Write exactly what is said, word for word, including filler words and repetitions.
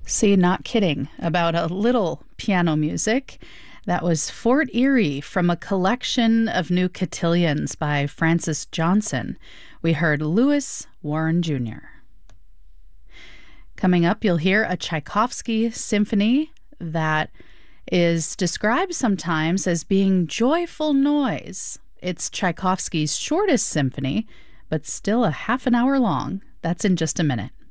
See, not kidding about a little piano music. That was Fort Erie from a collection of new cotillions by Francis Johnson. We heard Louis Warren Junior Coming up, you'll hear a Tchaikovsky symphony that is described sometimes as being joyful noise. It's Tchaikovsky's shortest symphony, but still a half an hour long. That's in just a minute.